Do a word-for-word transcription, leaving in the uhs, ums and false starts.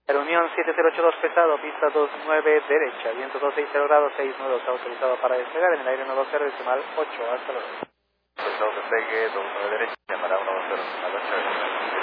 Reunión siete cero ocho dos pesado, pista dos nueve derecha, viento dos seis cero grados, seis nueve, está autorizado para despegar en el aire uno dos cero decimal ocho, hasta luego. Pues no despegue, dos nueve derecha, llamará uno dos cero decimal ocho.